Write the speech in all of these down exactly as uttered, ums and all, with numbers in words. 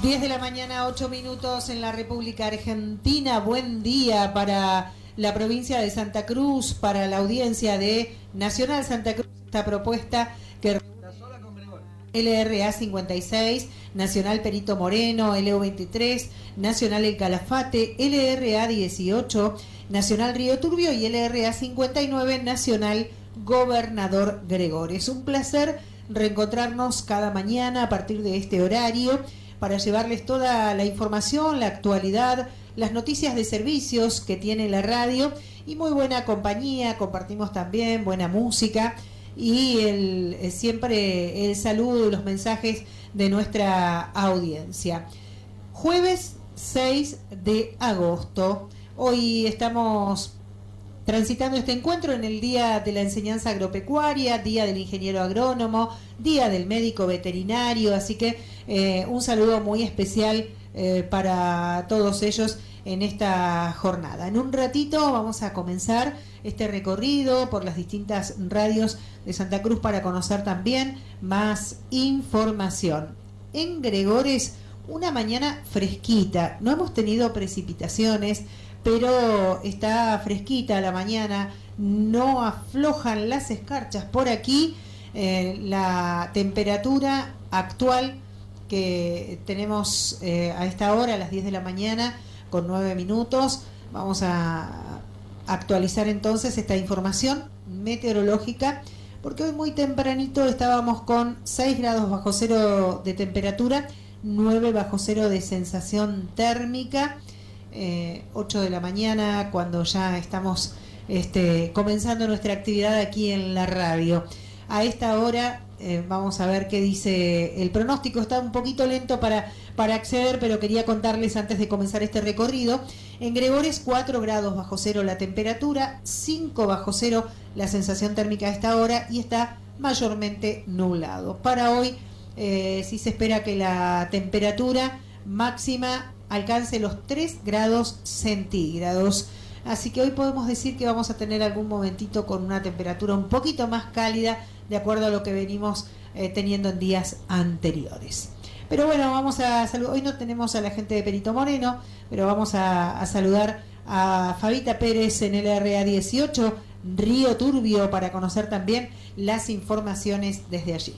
diez de la mañana, ocho minutos en la República Argentina. Buen día para la provincia de Santa Cruz, para la audiencia de Nacional Santa Cruz. Esta propuesta que L R A cincuenta y seis, Nacional Perito Moreno, L U veintitrés, Nacional El Calafate, L R A dieciocho, Nacional Río Turbio y L R A cincuenta y nueve, Nacional Gobernador Gregores. Es un placer reencontrarnos cada mañana a partir de este horario para llevarles toda la información, la actualidad, las noticias de servicios que tiene la radio y muy buena compañía. Compartimos también buena música y el, siempre el saludo y los mensajes de nuestra audiencia. Jueves seis de agosto. Hoy estamos transitando este encuentro en el Día de la Enseñanza Agropecuaria, Día del Ingeniero Agrónomo, Día del Médico Veterinario, así que eh, un saludo muy especial eh, para todos ellos en esta jornada. En un ratito vamos a comenzar este recorrido por las distintas radios de Santa Cruz para conocer también más información. En Gregores, una mañana fresquita, no hemos tenido precipitaciones, pero está fresquita la mañana, no aflojan las escarchas por aquí. Eh, la temperatura actual que tenemos eh, a esta hora, a las diez de la mañana, con nueve minutos, vamos a actualizar entonces esta información meteorológica, porque hoy muy tempranito estábamos con seis grados bajo cero de temperatura, nueve bajo cero de sensación térmica. Eh, ocho de la mañana, cuando ya estamos este, comenzando nuestra actividad aquí en la radio. A esta hora eh, vamos a ver qué dice el pronóstico. Está un poquito lento para, para acceder, pero quería contarles antes de comenzar este recorrido. En Gregores, cuatro grados bajo cero la temperatura, cinco bajo cero la sensación térmica a esta hora y está mayormente nublado. Para hoy eh, sí se espera que la temperatura máxima alcance los tres grados centígrados. Así que hoy podemos decir que vamos a tener algún momentito con una temperatura un poquito más cálida de acuerdo a lo que venimos eh, teniendo en días anteriores. Pero bueno, vamos a saludar. Hoy no tenemos a la gente de Perito Moreno, pero vamos a, a saludar a Fabita Pérez en el R A dieciocho, Río Turbio, para conocer también las informaciones desde allí.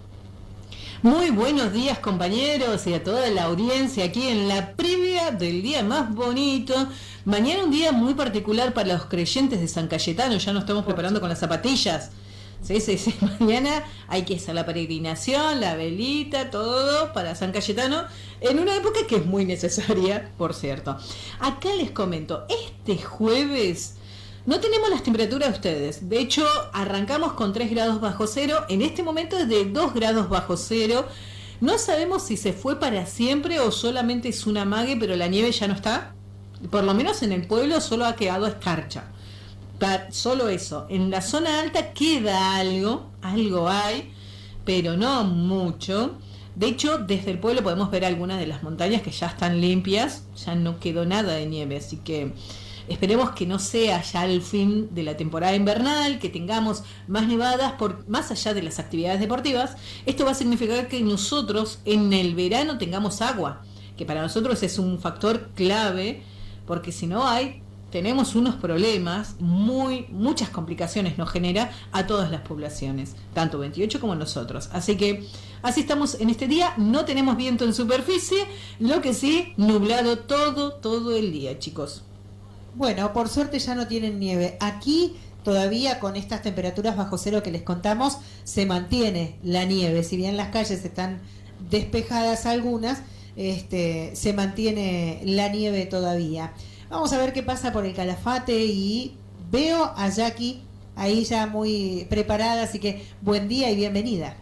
Muy buenos días, compañeros, y a toda la audiencia aquí en la previa del día más bonito. Mañana un día muy particular para los creyentes de San Cayetano. Ya nos estamos preparando con las zapatillas. Sí, sí, sí. Mañana hay que hacer la peregrinación, la velita, todo para San Cayetano, en una época que es muy necesaria, por cierto. Acá les comento, este jueves no tenemos las temperaturas de ustedes. De hecho, arrancamos con tres grados bajo cero. En este momento es de dos grados bajo cero. No sabemos si se fue para siempre o solamente es una amague, pero la nieve ya no está. Por lo menos en el pueblo solo ha quedado escarcha. Solo eso. En la zona alta queda algo, algo hay, pero no mucho. De hecho, desde el pueblo podemos ver algunas de las montañas que ya están limpias. Ya no quedó nada de nieve, así que esperemos que no sea ya el fin de la temporada invernal, que tengamos más nevadas, por, más allá de las actividades deportivas. Esto va a significar que nosotros en el verano tengamos agua, que para nosotros es un factor clave, porque si no hay, tenemos unos problemas, muy muchas complicaciones nos genera a todas las poblaciones, tanto veintiocho como nosotros. Así que así estamos en este día, no tenemos viento en superficie, lo que sí, nublado todo, todo el día, chicos. Bueno, por suerte ya no tienen nieve. Aquí todavía con estas temperaturas bajo cero que les contamos se mantiene la nieve. Si bien las calles están despejadas algunas, este, se mantiene la nieve todavía. Vamos a ver qué pasa por el Calafate y veo a Jackie ahí ya muy preparada, así que buen día y bienvenida.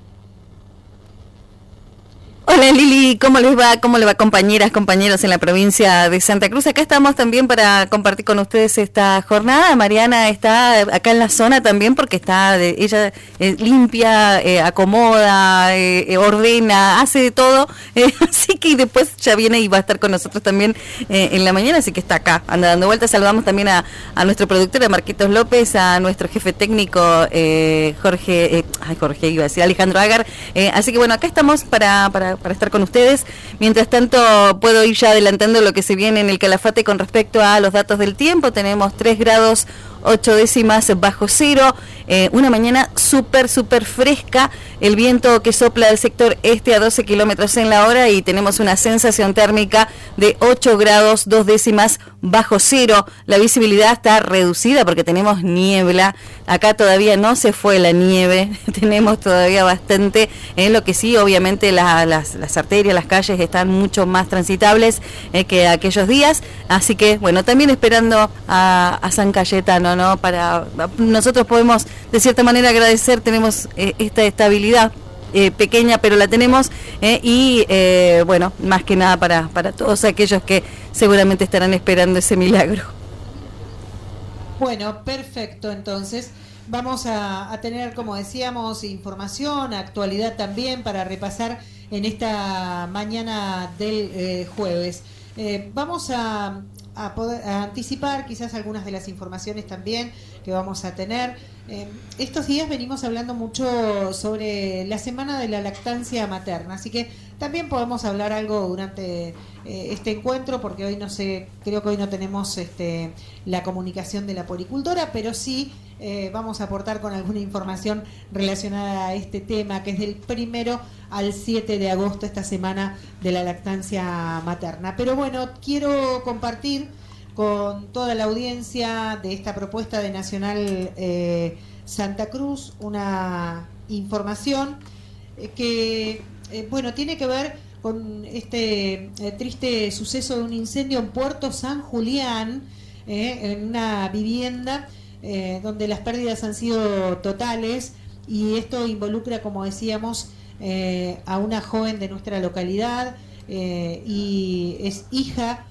Hola Lili, ¿cómo les va? ¿Cómo le va, compañeras, compañeros en la provincia de Santa Cruz? Acá estamos también para compartir con ustedes esta jornada. Mariana está acá en la zona también porque está de, ella eh, limpia, eh, acomoda, eh, ordena, hace de todo. Eh, así que después ya viene y va a estar con nosotros también eh, en la mañana, así que está acá, anda dando vueltas. Saludamos también a, a nuestro productor, a Marquitos López, a nuestro jefe técnico, eh, Jorge, eh, ay Jorge, iba a decir Alejandro Agar. Eh, así que bueno, acá estamos para... para para para estar con ustedes. Mientras tanto, puedo ir ya adelantando lo que se viene en el Calafate con respecto a los datos del tiempo. Tenemos tres grados ocho décimas bajo cero, eh, una mañana súper, súper fresca, el viento que sopla del sector este a doce kilómetros en la hora y tenemos una sensación térmica de ocho grados dos décimas bajo cero. La visibilidad está reducida porque tenemos niebla, acá todavía no se fue la nieve, tenemos todavía bastante, en lo que sí, obviamente la, las, las arterias, las calles están mucho más transitables eh, que aquellos días, así que bueno, también esperando a, a San Cayetano, ¿no? Para nosotros podemos de cierta manera agradecer, tenemos eh, esta estabilidad eh, pequeña, pero la tenemos eh, y eh, bueno, más que nada para, para todos aquellos que seguramente estarán esperando ese milagro. Bueno, perfecto, entonces vamos a, a tener, como decíamos, información, actualidad también para repasar en esta mañana del eh, jueves. Eh, vamos a A, poder, a anticipar quizás algunas de las informaciones también que vamos a tener. Eh, estos días venimos hablando mucho sobre la semana de la lactancia materna, así que también podemos hablar algo durante eh, este encuentro, porque hoy no sé, creo que hoy no tenemos este, la comunicación de la poricultora, pero sí eh, vamos a aportar con alguna información relacionada a este tema, que es del primero al siete de agosto, esta semana de la lactancia materna. Pero bueno, quiero compartir con toda la audiencia de esta propuesta de Nacional eh, Santa Cruz una información eh, que, eh, bueno, tiene que ver con este eh, triste suceso de un incendio en Puerto San Julián, eh, en una vivienda eh, donde las pérdidas han sido totales, y esto involucra, como decíamos, Eh, a una joven de nuestra localidad eh, y es hija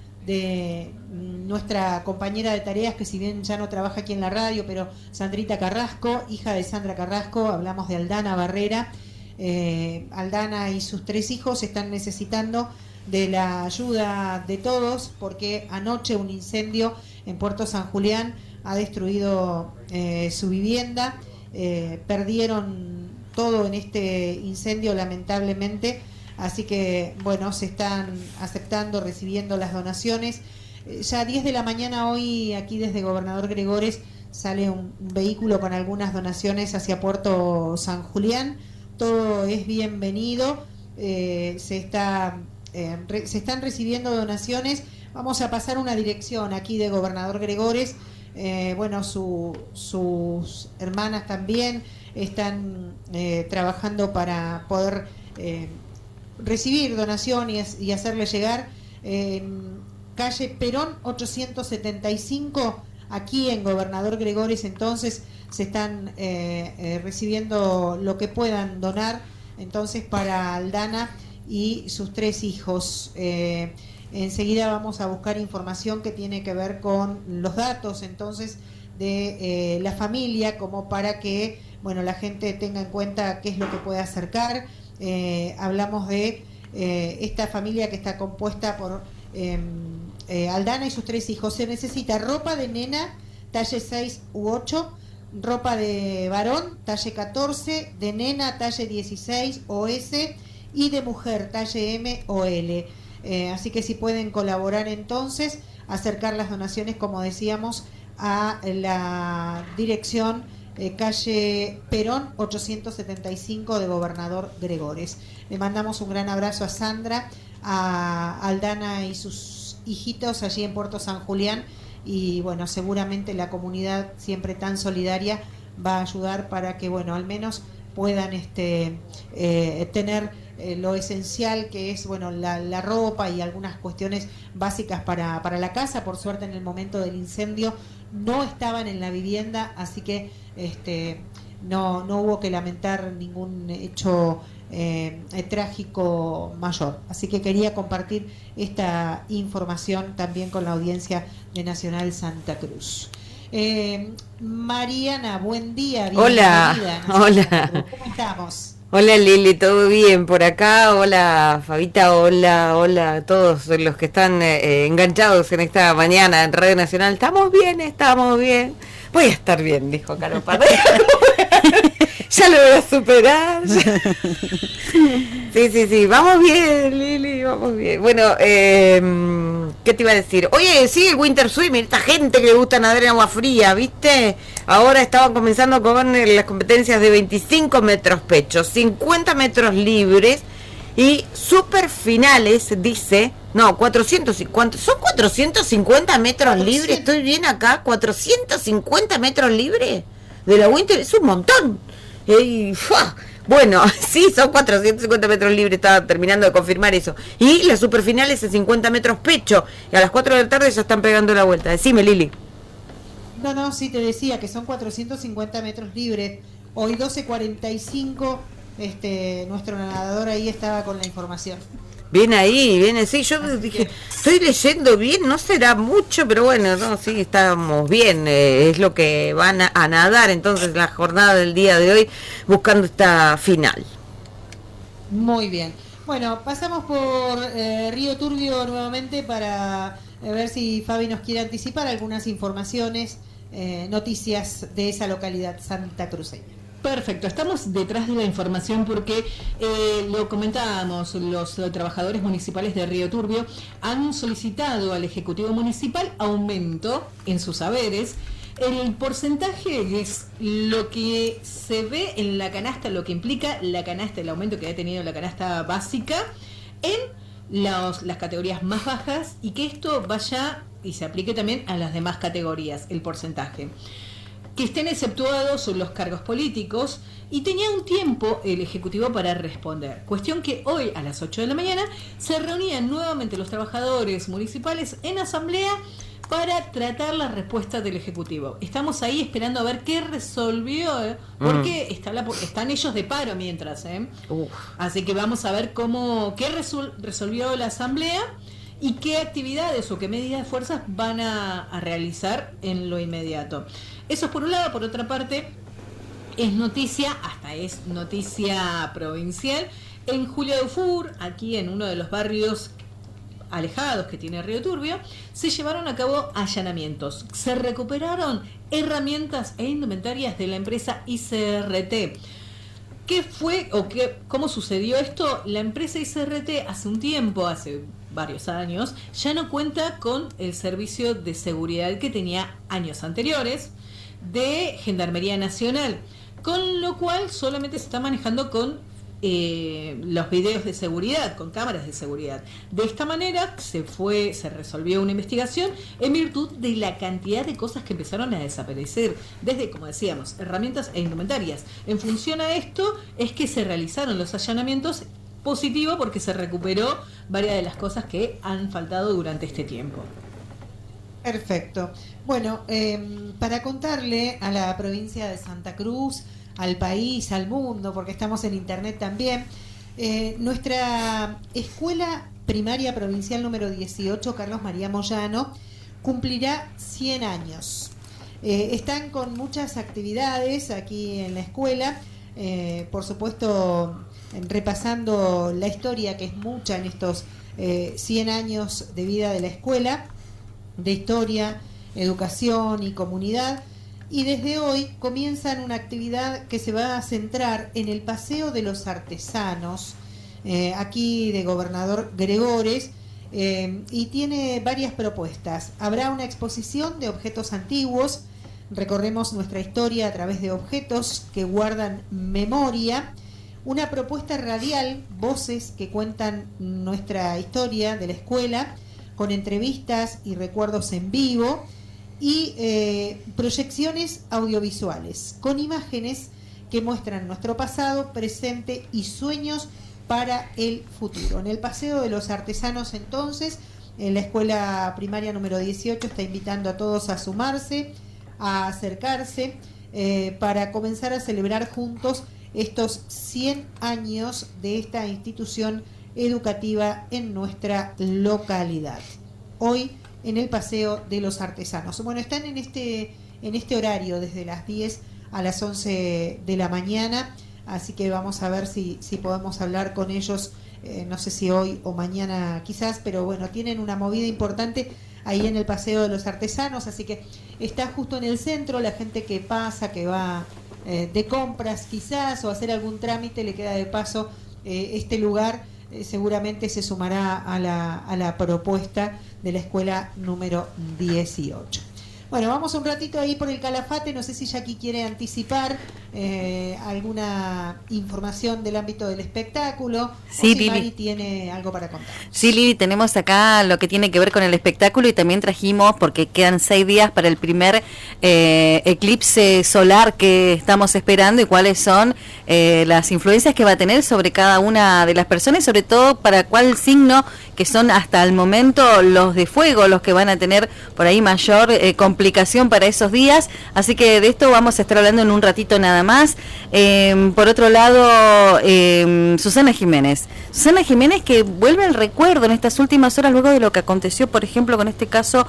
de nuestra compañera de tareas, que si bien ya no trabaja aquí en la radio, pero Sandrita Carrasco, hija de Sandra Carrasco. Hablamos de Aldana Barrera. eh, Aldana y sus tres hijos están necesitando de la ayuda de todos, porque anoche un incendio en Puerto San Julián ha destruido eh, su vivienda. eh, perdieron todo en este incendio, lamentablemente, así que bueno, se están aceptando, recibiendo las donaciones. Eh, ya a diez de la mañana hoy, aquí desde Gobernador Gregores, sale un, un vehículo con algunas donaciones hacia Puerto San Julián. Todo es bienvenido, eh, se, está, eh, re, se están recibiendo donaciones. Vamos a pasar una dirección aquí de Gobernador Gregores. Eh, bueno, su, sus hermanas también están eh, trabajando para poder eh, recibir donaciones y hacerle llegar. En eh, calle Perón ochocientos setenta y cinco, aquí en Gobernador Gregores, entonces se están eh, eh, recibiendo lo que puedan donar, entonces, para Aldana y sus tres hijos. Eh, enseguida vamos a buscar información que tiene que ver con los datos, entonces, de eh, la familia, como para que, bueno, la gente tenga en cuenta qué es lo que puede acercar. Eh, hablamos de eh, esta familia que está compuesta por eh, eh, Aldana y sus tres hijos. Se necesita ropa de nena, talle seis u ocho, ropa de varón, talle catorce, de nena, talle dieciséis o S, y de mujer, talle M o L. Eh, así que si pueden colaborar, entonces, acercar las donaciones, como decíamos, a la dirección eh, calle Perón ochocientos setenta y cinco de Gobernador Gregores. Le mandamos un gran abrazo a Sandra, a Aldana y sus hijitos allí en Puerto San Julián, y bueno, seguramente la comunidad, siempre tan solidaria, va a ayudar para que, bueno, al menos puedan este eh, tener eh, lo esencial, que es, bueno, la, la ropa y algunas cuestiones básicas para, para la casa. Por suerte, en el momento del incendio no estaban en la vivienda, así que este no, no hubo que lamentar ningún hecho eh, eh, trágico mayor. Así que quería compartir esta información también con la audiencia de Nacional Santa Cruz. Eh, Mariana, buen día. Hola, hola. ¿Cómo estamos? Hola Lili, ¿todo bien por acá? Hola Fabita, hola, hola a todos los que están eh, enganchados en esta mañana en Radio Nacional. ¿Estamos bien? ¿Estamos bien? Voy a estar bien, dijo Caro Parra. Ya lo voy a superar. Sí, sí, sí, vamos bien, Lili, vamos bien. Bueno, eh, ¿qué te iba a decir? Oye, sí, el Winter Swimming, esta gente que le gusta nadar en agua fría, ¿viste? Ahora estaban comenzando con las competencias de veinticinco metros pecho, cincuenta metros libres y super finales, dice... No, cuatrocientos cincuenta, ¿son cuatrocientos cincuenta metros libres? ¿Estoy bien acá? ¿cuatrocientos cincuenta metros libres? De la Winter, es un montón. Y, bueno, sí, son cuatrocientos cincuenta metros libres, estaba terminando de confirmar eso. Y las superfinales en cincuenta metros pecho. Y a las cuatro de la tarde ya están pegando la vuelta. Decime, Lili. No, no, sí te decía que son cuatrocientos cincuenta metros libres. Hoy doce cuarenta y cinco, este, nuestro nadador ahí estaba con la información. Bien ahí, bien así. Yo así dije, que... estoy leyendo bien, no será mucho, pero bueno, no, sí, estamos bien. Eh, es lo que van a, a nadar entonces la jornada del día de hoy, buscando esta final. Muy bien. Bueno, pasamos por eh, Río Turbio nuevamente para eh, ver si Fabi nos quiere anticipar algunas informaciones, eh, noticias de esa localidad santacruceña. Perfecto, estamos detrás de la información porque eh, lo comentábamos, los trabajadores municipales de Río Turbio han solicitado al Ejecutivo Municipal aumento en sus haberes. El porcentaje es lo que se ve en la canasta, lo que implica la canasta, el aumento que ha tenido la canasta básica en los, las categorías más bajas y que esto vaya y se aplique también a las demás categorías, el porcentaje. Que estén exceptuados los cargos políticos y tenía un tiempo el Ejecutivo para responder. Cuestión que hoy a las ocho de la mañana se reunían nuevamente los trabajadores municipales en asamblea para tratar la respuesta del Ejecutivo. Estamos ahí esperando a ver qué resolvió, ¿eh? porque mm. está la, están ellos de paro mientras. ¿eh? Así que vamos a ver cómo qué resol, resolvió la asamblea y qué actividades o qué medidas de fuerzas van a, a realizar en lo inmediato. Eso es por un lado. Por otra parte, es noticia, hasta es noticia provincial, en Julia Dufour, aquí en uno de los barrios alejados que tiene Río Turbio, se llevaron a cabo allanamientos. Se recuperaron herramientas e indumentarias de la empresa I C R T. ¿Qué fue o qué, cómo sucedió esto? La empresa I C R T hace un tiempo, hace varios años, ya no cuenta con el servicio de seguridad que tenía años anteriores de Gendarmería Nacional, con lo cual solamente se está manejando con eh, los videos de seguridad, con cámaras de seguridad. De esta manera se fue, se resolvió una investigación en virtud de la cantidad de cosas que empezaron a desaparecer, desde, como decíamos, herramientas e indumentarias. En función a esto es que se realizaron los allanamientos. Positivo porque se recuperó varias de las cosas que han faltado durante este tiempo. Perfecto. Bueno, eh, para contarle a la provincia de Santa Cruz, al país, al mundo, porque estamos en internet también, eh, nuestra escuela primaria provincial número dieciocho, Carlos María Moyano, cumplirá cien años. Eh, están con muchas actividades aquí en la escuela, eh, por supuesto repasando la historia, que es mucha en estos eh, cien años de vida de la escuela, de historia, educación y comunidad, y desde hoy comienzan una actividad que se va a centrar en el Paseo de los Artesanos, eh, aquí de Gobernador Gregores, eh, y tiene varias propuestas. Habrá una exposición de objetos antiguos, recorremos nuestra historia a través de objetos que guardan memoria, una propuesta radial, voces que cuentan nuestra historia de la escuela, con entrevistas y recuerdos en vivo, y eh, proyecciones audiovisuales, con imágenes que muestran nuestro pasado, presente y sueños para el futuro. En el Paseo de los Artesanos, entonces, en la escuela primaria número dieciocho está invitando a todos a sumarse, a acercarse, eh, para comenzar a celebrar juntos estos cien años de esta institución educativa en nuestra localidad. Hoy en el Paseo de los Artesanos. Bueno, están en este en este horario desde las diez a las once de la mañana, así que vamos a ver si, si podemos hablar con ellos, eh, no sé si hoy o mañana quizás, pero bueno, tienen una movida importante ahí en el Paseo de los Artesanos, así que está justo en el centro, la gente que pasa, que va eh, de compras quizás o hacer algún trámite, le queda de paso eh, este lugar, eh, seguramente se sumará a la, a la propuesta de la escuela número dieciocho. Bueno, vamos un ratito ahí por el Calafate, no sé si Jackie quiere anticipar eh, alguna información del ámbito del espectáculo, sí, o si Lili. Mari tiene algo para contar. Sí, Lili, tenemos acá lo que tiene que ver con el espectáculo y también trajimos, porque quedan seis días para el primer eh, eclipse solar que estamos esperando y cuáles son eh, las influencias que va a tener sobre cada una de las personas y sobre todo para cuál signo, que son hasta el momento los de fuego, los que van a tener por ahí mayor eh, complicación para esos días, así que de esto vamos a estar hablando en un ratito nada más. Eh, por otro lado, eh, Susana Jiménez. Susana Jiménez que vuelve al recuerdo en estas últimas horas luego de lo que aconteció, por ejemplo, con este caso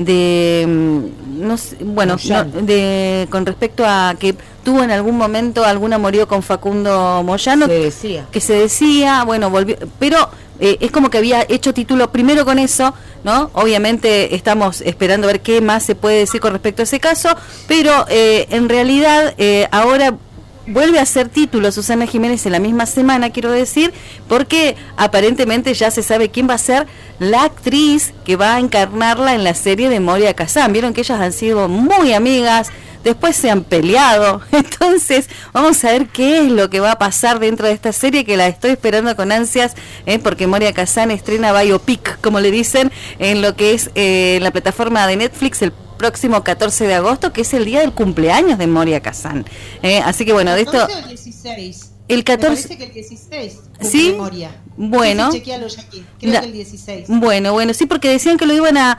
de, no sé, bueno, no, de con respecto a que tuvo en algún momento algún amorío con Facundo Moyano, se decía. que se decía, bueno, volvió, pero eh, es como que había hecho título primero con eso, ¿no? Obviamente estamos esperando a ver qué más se puede decir con respecto a ese caso, pero eh, en realidad eh, ahora vuelve a hacer título Susana Jiménez en la misma semana, quiero decir, porque aparentemente ya se sabe quién va a ser la actriz que va a encarnarla en la serie de Moria Kazan. Vieron que ellas han sido muy amigas, después se han peleado, entonces vamos a ver qué es lo que va a pasar dentro de esta serie, que la estoy esperando con ansias, eh, porque Moria Kazan estrena Biopic, como le dicen, en lo que es eh, la plataforma de Netflix el próximo catorce de agosto, que es el día del cumpleaños de Moria Kazan. Eh, así que bueno, de esto... El dieciséis. El catorce... Me parece que el dieciséis. ¿Sí? Moria. Bueno. Sí, chequealo, Jackie. Creo La... que el dieciséis. Bueno, bueno, sí, porque decían que lo iban a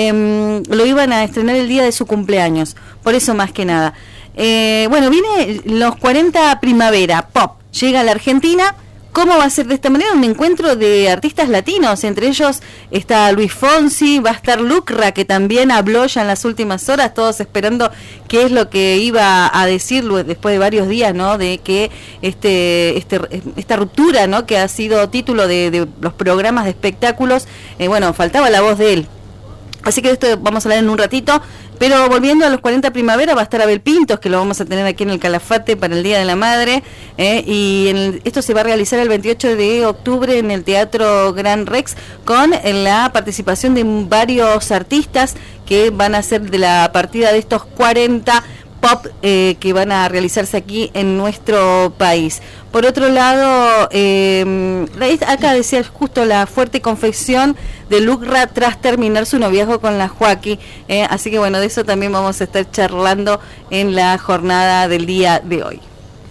eh, lo iban a estrenar el día de su cumpleaños, por eso más que nada. Eh, bueno, viene los cuarenta Primavera Pop, llega a la Argentina. ¿Cómo va a ser de esta manera? Un encuentro de artistas latinos, entre ellos está Luis Fonsi, va a estar Lucra, que también habló ya en las últimas horas, todos esperando qué es lo que iba a decir después de varios días, ¿no? De que este, este esta ruptura, ¿no? Que ha sido título de, de los programas de espectáculos, eh, bueno, faltaba la voz de él. Así que de esto vamos a hablar en un ratito, pero volviendo a los cuarenta Primavera va a estar Abel Pintos, que lo vamos a tener aquí en el Calafate para el Día de la Madre, eh, y en el, esto se va a realizar el veintiocho de octubre en el Teatro Gran Rex, con en la participación de varios artistas que van a ser de la partida de estos cuarenta pop eh, que van a realizarse aquí en nuestro país. Por otro lado, eh, acá decía justo la fuerte confesión de Lucra tras terminar su noviazgo con la Joaquí, eh, así que bueno, de eso también vamos a estar charlando en la jornada del día de hoy.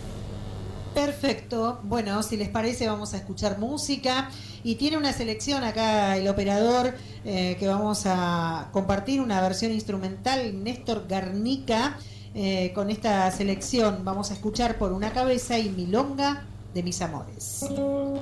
Perfecto, bueno, si les parece vamos a escuchar música y tiene una selección acá el operador eh, que vamos a compartir, una versión instrumental, Néstor Garnica. Eh, con esta selección vamos a escuchar Por una cabeza y Milonga de mis amores.